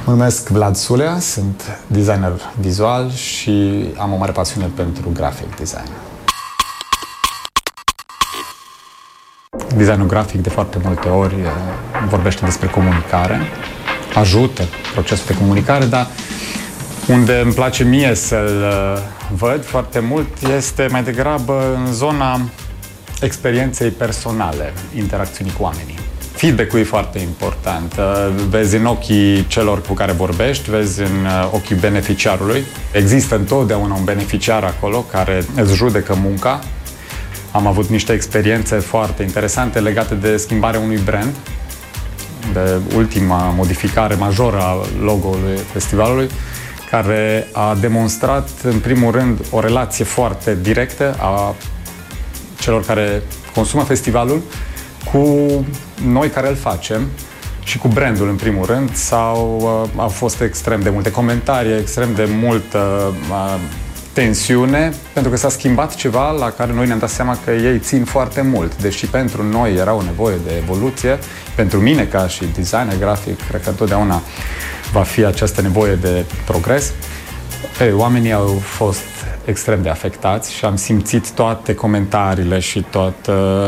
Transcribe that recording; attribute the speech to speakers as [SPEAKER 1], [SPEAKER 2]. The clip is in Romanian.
[SPEAKER 1] Mă numesc Vlad Sulea, sunt designer vizual și am o mare pasiune pentru graphic design. Designul grafic de foarte multe ori vorbește despre comunicare, ajută procesul de comunicare, dar unde îmi place mie să-l văd foarte mult este mai degrabă în zona experienței personale, interacțiunii cu oamenii. Feedback-ul e foarte important. Vezi în ochii celor cu care vorbești, vezi în ochii beneficiarului. Există întotdeauna un beneficiar acolo care îți judecă munca. Am avut niște experiențe foarte interesante legate de schimbarea unui brand, de ultima modificare majoră a logo-ului festivalului, care a demonstrat, în primul rând, o relație foarte directă a celor care consumă festivalul cu noi care îl facem și cu brandul, în primul rând. Au fost extrem de multe comentarii, extrem de multă tensiune, pentru că s-a schimbat ceva la care noi ne-am dat seama că ei țin foarte mult. Deși pentru noi era o nevoie de evoluție, pentru mine ca și designer grafic, cred că întotdeauna va fi această nevoie de progres. Oamenii au fost extrem de afectați și am simțit toate comentariile și toată